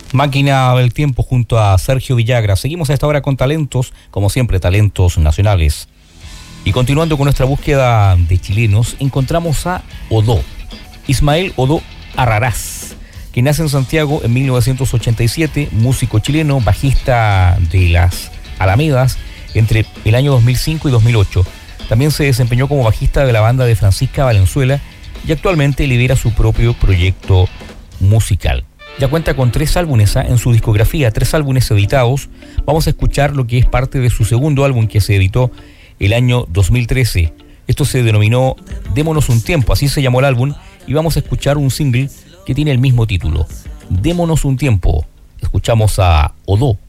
Máquina del Tiempo junto a Sergio Villagra. Seguimos a esta hora con talentos, como siempre, talentos nacionales. Y continuando con nuestra búsqueda de chilenos, encontramos a Odó, Ismael Odó Arrarás, que nace en Santiago en 1987, músico chileno, bajista de las Alamedas entre el año 2005 y 2008. También se desempeñó como bajista de la banda de Francisca Valenzuela y actualmente lidera su propio proyecto musical. Ya cuenta con 3 álbumes en su discografía, 3 álbumes editados. Vamos a escuchar lo que es parte de su segundo álbum que se editó el año 2013. Esto se denominó Démonos un tiempo, así se llamó el álbum, y vamos a escuchar un single que tiene el mismo título, Démonos un tiempo. Escuchamos a Odó